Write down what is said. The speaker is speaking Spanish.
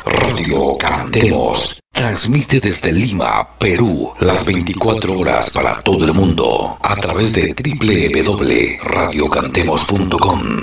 Radio Cantemos. Transmite desde Lima, Perú, las 24 horas para todo el mundo a través de www.radiocantemos.com.